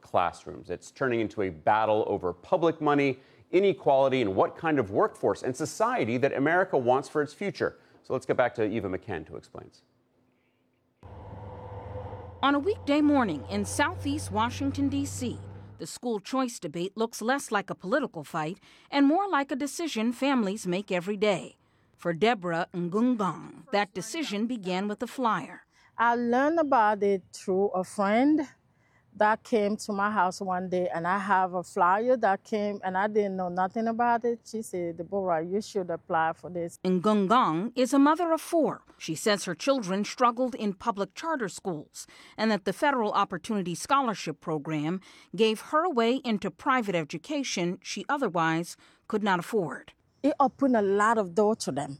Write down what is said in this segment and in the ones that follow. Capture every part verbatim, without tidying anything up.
classrooms. It's turning into a battle over public money, inequality, and what kind of workforce and society that America wants for its future. So let's get back to Eva McKend, who explains. On a weekday morning in southeast Washington, D C, the school choice debate looks less like a political fight and more like a decision families make every day. For Deborah Ngungang, that decision began with a flyer. I learned about it through a friend that came to my house one day, and I have a flyer that came, and I didn't know nothing about it. She said, Deborah, you should apply for this. Ngungang is a mother of four. She says her children struggled in public charter schools and that the Federal Opportunity Scholarship Program gave her a way into private education she otherwise could not afford. It opened a lot of doors to them,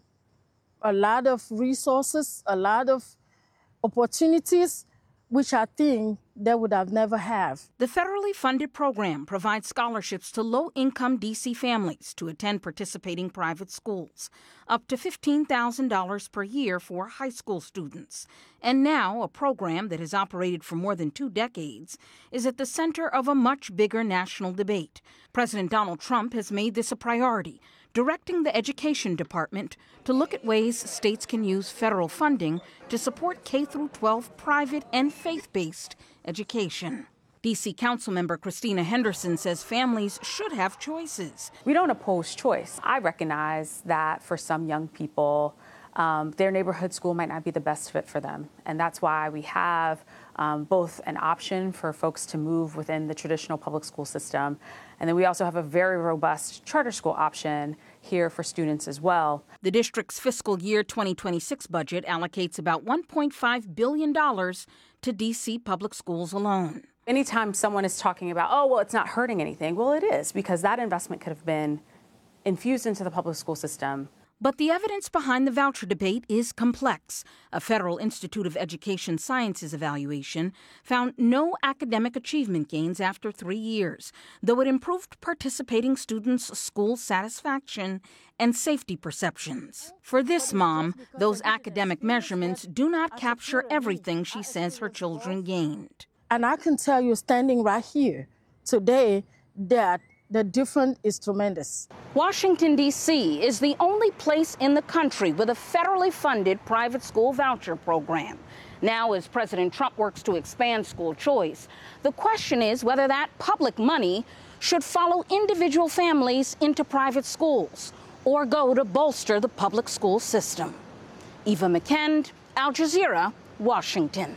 a lot of resources, a lot of opportunities, which I think they would have never have. The federally funded program provides scholarships to low-income D C families to attend participating private schools, up to fifteen thousand dollars per year for high school students. And now a program that has operated for more than two decades is at the center of a much bigger national debate. President Donald Trump has made this a priority, directing the Education Department to look at ways states can use federal funding to support K through twelve private and faith-based education. D C Councilmember Christina Henderson says families should have choices. We don't oppose choice. I recognize that for some young people, um, their neighborhood school might not be the best fit for them. And that's why we have um, both an option for folks to move within the traditional public school system. And then we also have a very robust charter school option here for students as well. The district's fiscal year twenty twenty-six budget allocates about one point five billion dollars to D C public schools alone. Anytime someone is talking about, oh, well, it's not hurting anything, well, it is, because that investment could have been infused into the public school system. But the evidence behind the voucher debate is complex. A Federal Institute of Education Sciences evaluation found no academic achievement gains after three years, though it improved participating students' school satisfaction and safety perceptions. For this mom, those academic measurements do not capture everything she says her children gained. And I can tell you, standing right here today, that the difference is tremendous. Washington, D C is the only place in the country with a federally funded private school voucher program. Now, as President Trump works to expand school choice, the question is whether that public money should follow individual families into private schools or go to bolster the public school system. Eva McKend, Al Jazeera, Washington.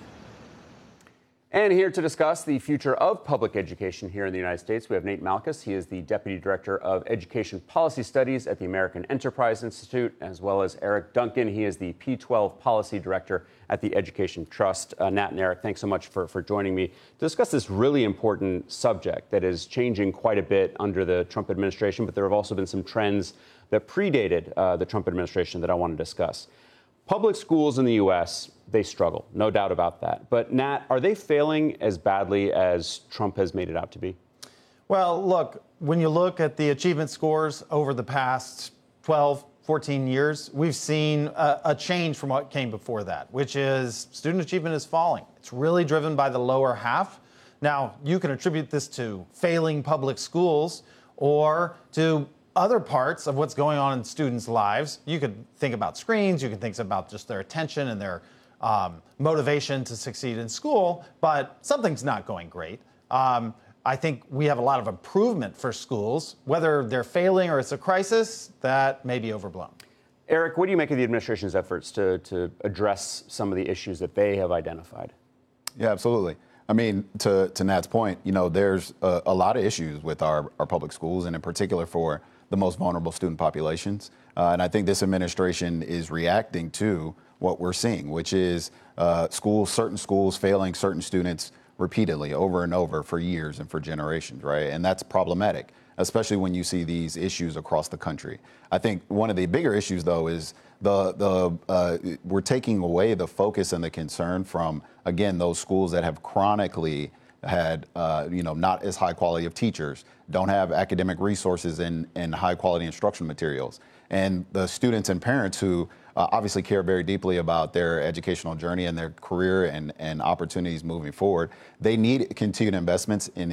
And here to discuss the future of public education here in the United States, we have Nate Malkus. He is the Deputy Director of Education Policy Studies at the American Enterprise Institute, as well as Eric Duncan. He is the P twelve Policy Director at the Education Trust. Uh, Nat and Eric, thanks so much for, for joining me to discuss this really important subject that is changing quite a bit under the Trump administration, but there have also been some trends that predated uh, the Trump administration that I want to discuss. Public schools in the U S, they struggle, no doubt about that. But Nat, are they failing as badly as Trump has made it out to be? Well, look, when you look at the achievement scores over the past twelve, fourteen years, we've seen a, a change from what came before that, which is student achievement is falling. It's really driven by the lower half. Now, you can attribute this to failing public schools or to other parts of what's going on in students' lives. You could think about screens, you can think about just their attention and their um, motivation to succeed in school, but something's not going great. Um, I think we have a lot of improvement for schools. Whether they're failing or it's a crisis, that may be overblown. Eric, what do you make of the administration's efforts to, to address some of the issues that they have identified? Yeah, absolutely. I mean, to, to Nat's point, you know, there's a, a lot of issues with our, our public schools, and in particular for the most vulnerable student populations. Uh, and I think this administration is reacting to what we're seeing, which is uh, schools, certain schools failing certain students repeatedly over and over for years and for generations, right? And that's problematic, especially when you see these issues across the country. I think one of the bigger issues, though, is the the uh, we're taking away the focus and the concern from, again, those schools that have chronically had, uh, you know, not as high quality of teachers, don't have academic resources and, and high quality instructional materials. And the students and parents who uh, obviously care very deeply about their educational journey and their career and, and opportunities moving forward, they need continued investments in